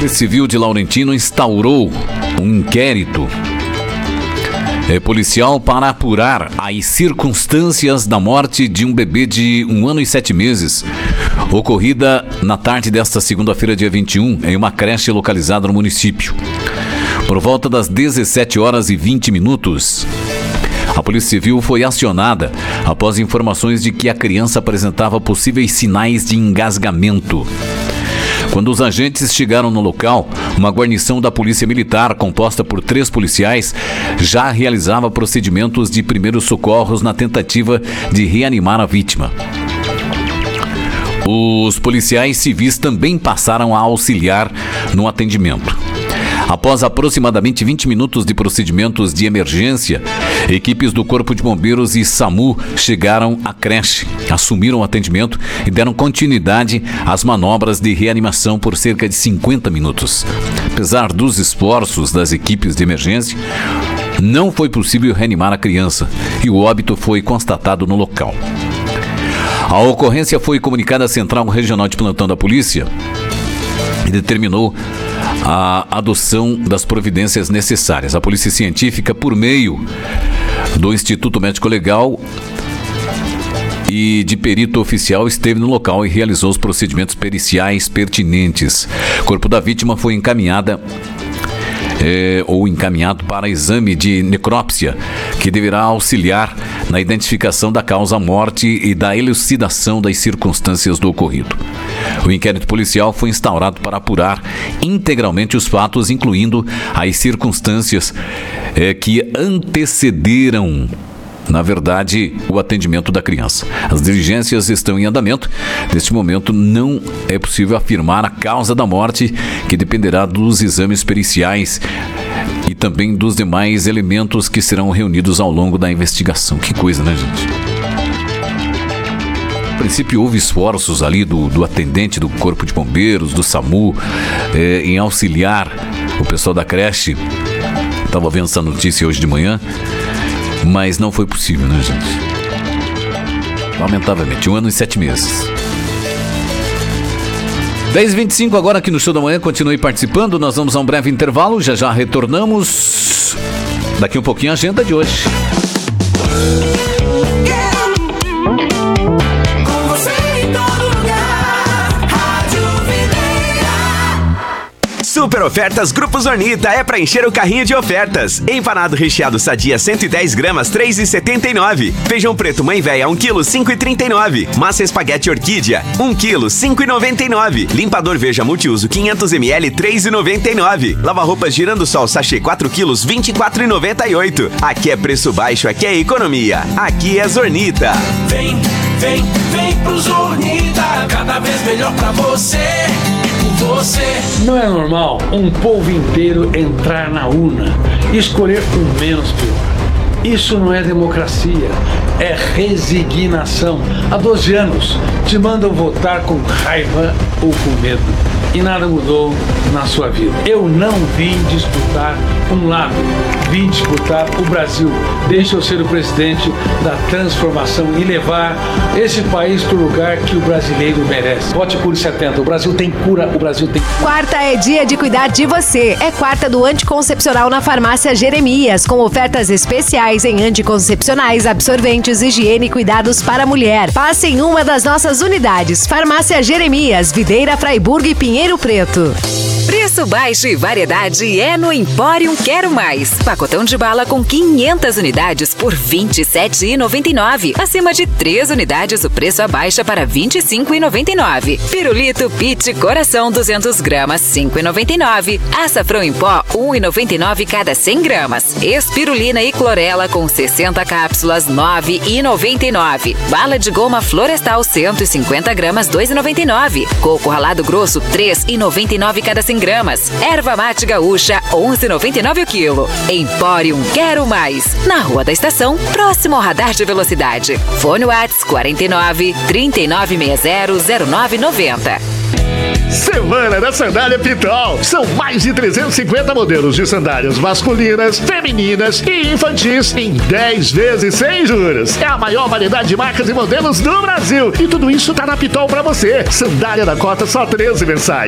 Polícia Civil de Laurentino instaurou um inquérito policial para apurar as circunstâncias da morte de um bebê de 1 ano e 7 meses, ocorrida na tarde desta segunda-feira, dia 21, em uma creche localizada no município. Por volta das 17 horas e 20 minutos, a Polícia Civil foi acionada após informações de que a criança apresentava possíveis sinais de engasgamento. Quando os agentes chegaram no local, uma guarnição da Polícia Militar, composta por 3 policiais, já realizava procedimentos de primeiros socorros na tentativa de reanimar a vítima. Os policiais civis também passaram a auxiliar no atendimento. Após aproximadamente 20 minutos de procedimentos de emergência, equipes do Corpo de Bombeiros e SAMU chegaram à creche, assumiram o atendimento e deram continuidade às manobras de reanimação por cerca de 50 minutos. Apesar dos esforços das equipes de emergência, não foi possível reanimar a criança e o óbito foi constatado no local. A ocorrência foi comunicada à Central Regional de Plantão da Polícia e determinou a adoção das providências necessárias. A Polícia Científica, por meio do Instituto Médico Legal e de perito oficial, esteve no local e realizou os procedimentos periciais pertinentes. O corpo da vítima foi encaminhado para exame de necrópsia, que deverá auxiliar na identificação da causa-morte e da elucidação das circunstâncias do ocorrido. O inquérito policial foi instaurado para apurar integralmente os fatos, incluindo as circunstâncias que antecederam, na verdade, o atendimento da criança. As diligências estão em andamento. Neste momento, não é possível afirmar a causa da morte, que dependerá dos exames periciais e também dos demais elementos que serão reunidos ao longo da investigação. Que coisa, né, gente? A princípio, houve esforços ali do atendente do Corpo de Bombeiros, do SAMU, em auxiliar o pessoal da creche. Estava vendo essa notícia hoje de manhã. Mas não foi possível, né, gente? Lamentavelmente, 1 ano e 7 meses. 10h25 agora aqui no Show da Manhã. Continue participando. Nós vamos a um breve intervalo. Já já retornamos. Daqui um pouquinho a agenda de hoje. Super ofertas Grupo Zornita é pra encher o carrinho de ofertas. Empanado recheado Sadia 110 gramas, 3,79. Feijão preto Mãe Véia 1 kg, 5,39. Massa espaguete Orquídea 1 kg, 5,99. Limpador Veja multiuso 500 ml, 3,99. Lava-roupas Girando Sol sachê 4 kg, 24,98. Aqui é preço baixo, aqui é economia. Aqui é Zornita. Vem pro Zornita, cada vez melhor pra você. Não é normal um povo inteiro entrar na urna e escolher o menos pior. Isso não é democracia, é resignação. Há 12 anos te mandam votar com raiva ou com medo e nada mudou na sua vida. Eu não vim disputar um lado, vim disputar o Brasil. Deixa eu ser o presidente da transformação e levar esse país para o lugar que o brasileiro merece. Vote Cure 70. O Brasil tem cura, o Brasil tem... Quarta é dia de cuidar de você. É quarta do anticoncepcional na Farmácia Jeremias, com ofertas especiais em anticoncepcionais, absorventes, higiene e cuidados para a mulher. Passe em uma das nossas unidades. Farmácia Jeremias, Videira, Fraiburgo e Pinheiro Preto. Preço baixo e variedade é no Empório Quero Mais. Pacotão de bala com 500 unidades por R$ 27,99. Acima de 3 unidades, o preço abaixa para R$ 25,99. Pirulito Pit Coração 200 gramas, R$ 5,99. Açafrão em pó, R$ 1,99 cada 100 gramas. Espirulina e clorela com 60 cápsulas, R$ 9,99. Bala de goma florestal 150 gramas, R$ 2,99. Coco ralado grosso, R$ 3,99 cada 100 gramas. Erva mate gaúcha, R$ 11,99 o quilo. Empório Quero Mais. Na Rua da Estação, próximo ao radar de velocidade. Fone Whats 49 3960 0990. Semana da Sandália Pitol. São mais de 350 modelos de sandálias masculinas, femininas e infantis em 10 vezes sem juros. É a maior variedade de marcas e modelos do Brasil. E tudo isso tá na Pitol pra você. Sandália da cota só 13 mensais.